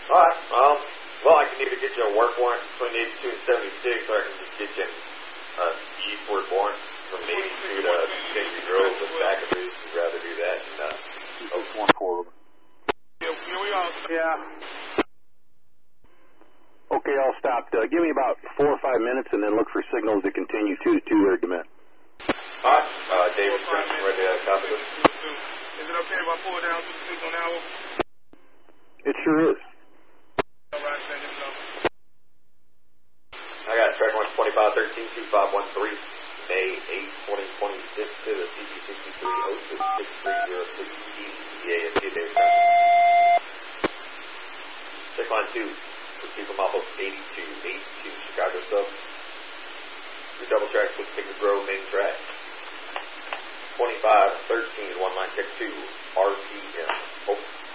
Alright, well, I can either get you a work warrant between 82 and 76, or I can just get you a eastward warrant from 82 to Kennedy Grove with Vacaville. You'd rather do that than, 614. Yeah. Okay, I'll stop. Give me about 4 or 5 minutes and then look for signals to continue 2 to 2 there, commit. Alright, David Johnson, ready to copy this? Is it okay if I pull down to 6 on hour? It sure is. Alright, send it up. I got track 12513 2513, May 8, 2026 to the CP63 066306E, EASC, David Johnson. Check line 2, proceed from off of 82 Chicago Sub. Your double track with Pickett Grove main track. 2513, one line check 2, RPM. Oh.